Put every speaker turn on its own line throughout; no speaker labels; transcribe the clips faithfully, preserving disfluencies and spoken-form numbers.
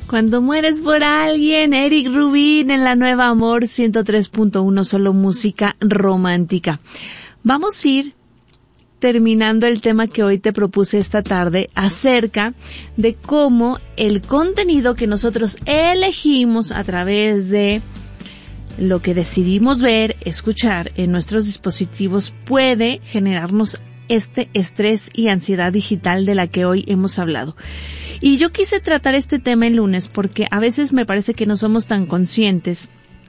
Cuando mueres por alguien, Eric Rubin en la Nueva Amor ciento tres punto uno, solo música romántica. Vamos a ir terminando el tema que hoy te propuse esta tarde acerca de cómo el contenido que nosotros elegimos a través de lo que decidimos ver, escuchar en nuestros dispositivos puede generarnos este estrés y ansiedad digital de la que hoy hemos hablado. Y yo quise tratar este tema el lunes porque a veces me parece que no somos tan conscientes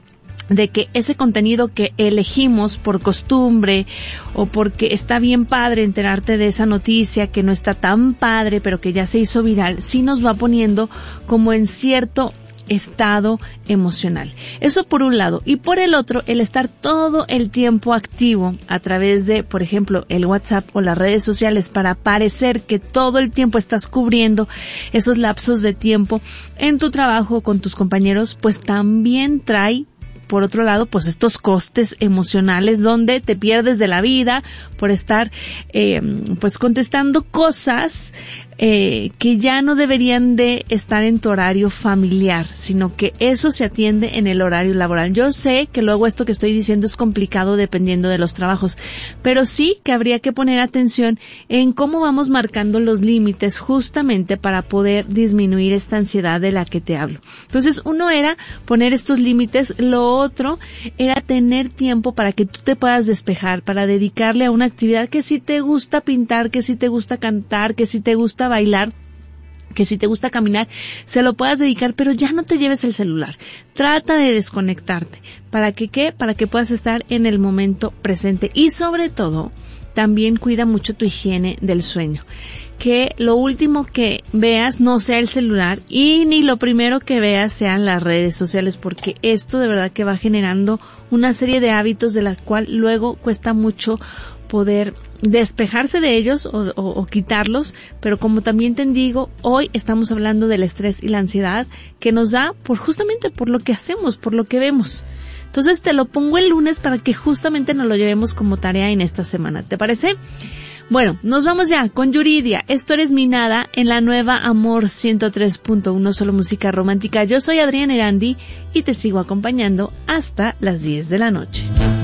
de que ese contenido que elegimos por costumbre o porque está bien padre enterarte de esa noticia que no está tan padre pero que ya se hizo viral, sí nos va poniendo como en cierto estado emocional. Eso por un lado. Y por el otro, el estar todo el tiempo activo a través de, por ejemplo, el WhatsApp o las redes sociales para parecer que todo el tiempo estás cubriendo esos lapsos de tiempo en tu trabajo con tus compañeros, pues también trae por otro lado, pues estos costes emocionales donde te pierdes de la vida por estar, eh, pues contestando cosas eh, que ya no deberían de estar en tu horario familiar, sino que eso se atiende en el horario laboral. Yo sé que luego esto que estoy diciendo es complicado dependiendo de los trabajos, pero sí que habría que poner atención en cómo vamos marcando los límites justamente para poder disminuir esta ansiedad de la que te hablo. Entonces, uno era poner estos límites, lo otro era tener tiempo para que tú te puedas despejar, para dedicarle a una actividad que si te gusta pintar, que si te gusta cantar, que si te gusta bailar, que si te gusta caminar, se lo puedas dedicar, pero ya no te lleves el celular. Trata de desconectarte. ¿Para que qué? Para que puedas estar en el momento presente. Y sobre todo, también cuida mucho tu higiene del sueño. Que lo último que veas no sea el celular y ni lo primero que veas sean las redes sociales, porque esto de verdad que va generando una serie de hábitos de la cual luego cuesta mucho poder despejarse de ellos o, o, o quitarlos, pero como también te digo, hoy estamos hablando del estrés y la ansiedad que nos da por justamente por lo que hacemos, por lo que vemos. Entonces te lo pongo el lunes para que justamente nos lo llevemos como tarea en esta semana. ¿Te parece? Bueno, nos vamos ya con Yuridia. Esto eres mi nada en la Nueva Amor ciento tres punto uno, solo música romántica. Yo soy Adriana Erandi y te sigo acompañando hasta las diez de la noche.